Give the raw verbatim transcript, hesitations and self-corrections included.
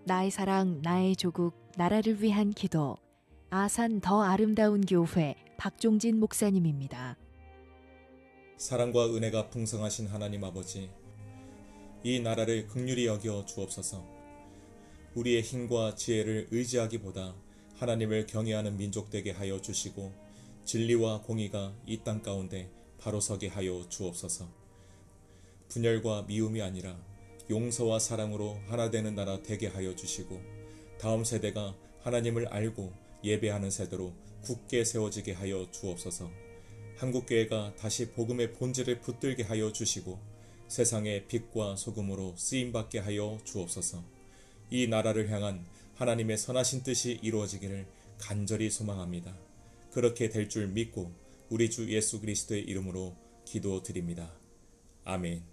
나의 사랑, 나의 조국, 나라를 위한 기도. 아산 더 아름다운 교회 박종진 목사님입니다. 사랑과 은혜가 풍성하신 하나님 아버지, 이 나라를 긍휼히 여겨 주옵소서. 우리의 힘과 지혜를 의지하기보다 하나님을 경외하는 민족 되게 하여 주시고, 진리와 공의가 이 땅 가운데 바로 서게 하여 주옵소서. 분열과 미움이 아니라 용서와 사랑으로 하나 되는 나라 되게 하여 주시고, 다음 세대가 하나님을 알고 예배하는 세대로 굳게 세워지게 하여 주옵소서. 한국교회가 다시 복음의 본질을 붙들게 하여 주시고, 세상의 빛과 소금으로 쓰임받게 하여 주옵소서. 이 나라를 향한 하나님의 선하신 뜻이 이루어지기를 간절히 소망합니다. 그렇게 될 줄 믿고 우리 주 예수 그리스도의 이름으로 기도드립니다. 아멘.